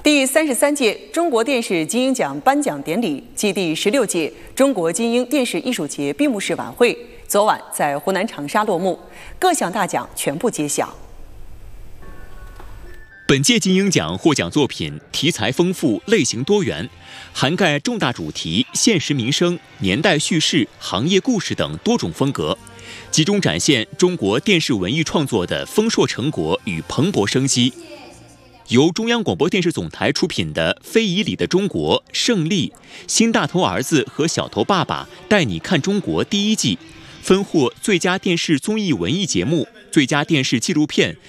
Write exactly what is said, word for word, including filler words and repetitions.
第三十三届中国电视金鹰奖颁奖典礼暨第十六届中国金鹰电视艺术节闭幕式晚会昨晚在湖南长沙落幕，各项大奖全部揭晓。 本届金鹰奖获奖作品题材丰富、类型多元，涵盖重大主题、现实民生、年代叙事、行业故事等多种风格，集中展现中国电视文艺创作的丰硕成果与蓬勃生机。由中央广播电视总台出品的《非遗里的中国》、《胜利》、《新大头儿子和小头爸爸带你看中国》第一季，分获最佳电视综艺文艺节目、最佳电视纪录片、